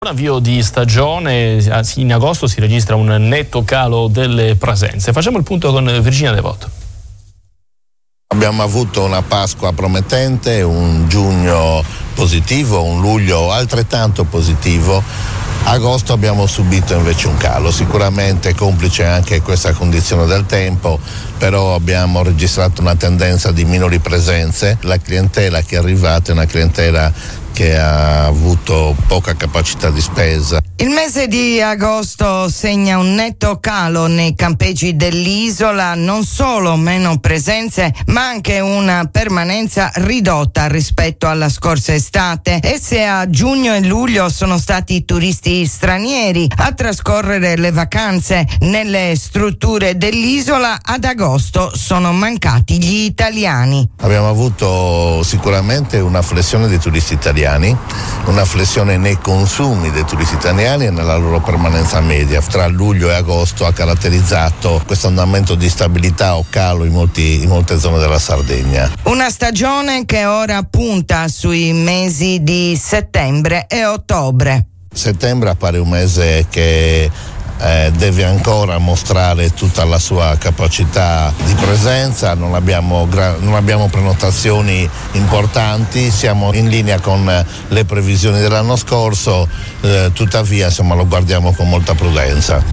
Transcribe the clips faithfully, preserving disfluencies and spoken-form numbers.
Avvio di stagione, in agosto si registra un netto calo delle presenze. Facciamo il punto con Virginia Devoto. Abbiamo avuto una Pasqua promettente, un giugno positivo, un luglio altrettanto positivo. Agosto abbiamo subito invece un calo, sicuramente complice anche questa condizione del tempo, però abbiamo registrato una tendenza di minori presenze. La clientela che è arrivata è una clientela che ha avuto poca capacità di spesa. Il mese di agosto segna un netto calo nei campeggi dell'isola, non solo meno presenze, ma anche una permanenza ridotta rispetto alla scorsa estate. E se a giugno e luglio sono stati i turisti stranieri a trascorrere le vacanze nelle strutture dell'isola, ad agosto sono mancati gli italiani. Abbiamo avuto sicuramente una flessione dei turisti italiani, una flessione nei consumi dei turisti italiani e nella loro permanenza media. Tra luglio e agosto ha caratterizzato questo andamento di stabilità o calo in, molti, in molte zone della Sardegna. Una stagione che ora punta sui mesi di settembre e ottobre. Settembre appare un mese che Eh, deve ancora mostrare tutta la sua capacità di presenza, non abbiamo, gra- non abbiamo prenotazioni importanti, siamo in linea con le previsioni dell'anno scorso, eh, tuttavia insomma, lo guardiamo con molta prudenza.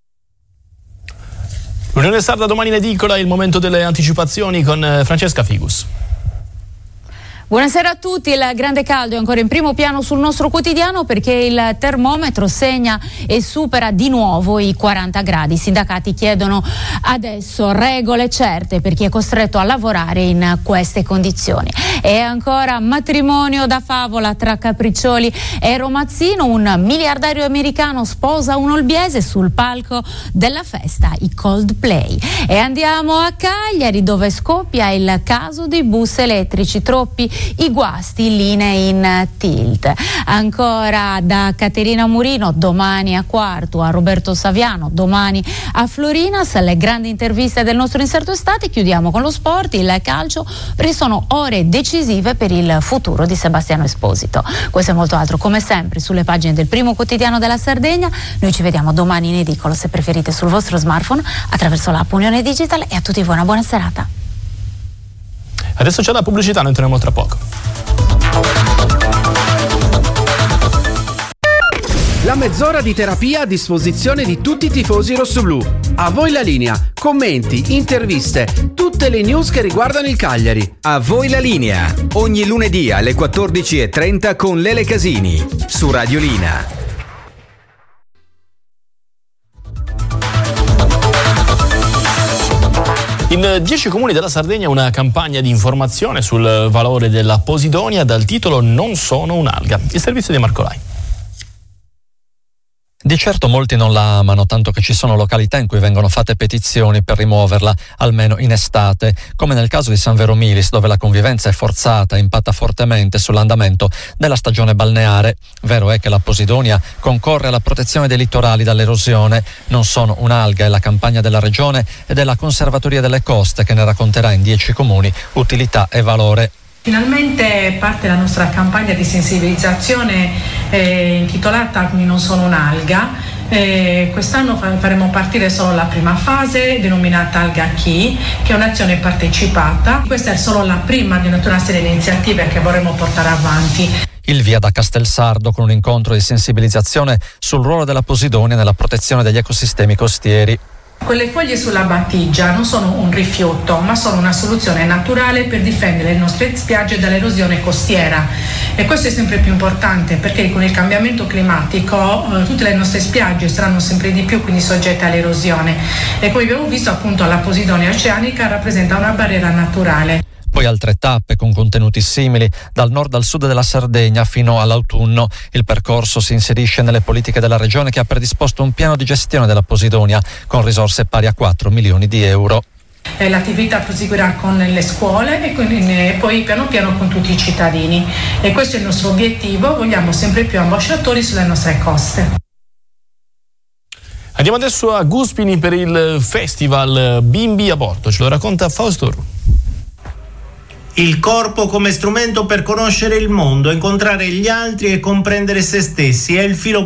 L'Unione Sarda domani in edicola, il momento delle anticipazioni con Francesca Figus. Buonasera a tutti. Il grande caldo è ancora in primo piano sul nostro quotidiano perché il termometro segna e supera di nuovo i quaranta gradi. I sindacati chiedono adesso regole certe per chi è costretto a lavorare in queste condizioni. E ancora matrimonio da favola tra Capriccioli e Romazzino. Un miliardario americano sposa un olbiese sul palco della festa, i Coldplay. E andiamo a Cagliari, dove scoppia il caso dei bus elettrici. Troppi i guasti, linee in tilt. Ancora da Caterina Murino, domani a Quartu, a Roberto Saviano, domani a Florinas, le grandi interviste del nostro inserto estate. Chiudiamo con lo sport, il calcio, perché sono ore decisive per il futuro di Sebastiano Esposito. Questo e molto altro, come sempre, sulle pagine del Primo Quotidiano della Sardegna. Noi ci vediamo domani in edicolo, se preferite, sul vostro smartphone, attraverso l'app Unione Digital, e a tutti voi una buona serata. Adesso c'è la pubblicità, noi torniamo tra poco. La mezz'ora di terapia a disposizione di tutti i tifosi rossoblù. A voi la linea, commenti, interviste, tutte le news che riguardano il Cagliari. A voi la linea, ogni lunedì alle quattordici e trenta con Lele Casini, su Radiolina. In dieci comuni della Sardegna una campagna di informazione sul valore della posidonia dal titolo "Non sono un'alga". Il servizio di Marco Lai. Di certo molti non la amano, tanto che ci sono località in cui vengono fatte petizioni per rimuoverla, almeno in estate, come nel caso di San Vero Milis, dove la convivenza è forzata e impatta fortemente sull'andamento della stagione balneare. Vero è che la posidonia concorre alla protezione dei litorali dall'erosione. Non sono un'alga è la campagna della Regione e della Conservatoria delle Coste, che ne racconterà in dieci comuni utilità e valore. Finalmente parte la nostra campagna di sensibilizzazione eh, intitolata "Quindi non sono un'alga". Eh, quest'anno faremo partire solo la prima fase, denominata Alga Chi, che è un'azione partecipata. Questa è solo la prima di una serie di iniziative che vorremmo portare avanti. Il via da Castelsardo con un incontro di sensibilizzazione sul ruolo della posidonia nella protezione degli ecosistemi costieri. Quelle foglie sulla battigia non sono un rifiuto, ma sono una soluzione naturale per difendere le nostre spiagge dall'erosione costiera. E questo è sempre più importante perché con il cambiamento climatico eh, tutte le nostre spiagge saranno sempre di più quindi soggette all'erosione. E come abbiamo visto, appunto, la posidonia oceanica rappresenta una barriera naturale. Poi altre tappe con contenuti simili dal nord al sud della Sardegna fino all'autunno. Il percorso si inserisce nelle politiche della Regione, che ha predisposto un piano di gestione della posidonia con risorse pari a quattro milioni di euro. L'attività proseguirà con le scuole e, con, e poi piano piano con tutti i cittadini. E questo è il nostro obiettivo, vogliamo sempre più ambasciatori sulle nostre coste. Andiamo adesso a Guspini per il festival Bimbi a Bordo, ce lo racconta Fausto Ru. Il corpo come strumento per conoscere il mondo, incontrare gli altri e comprendere se stessi è il filo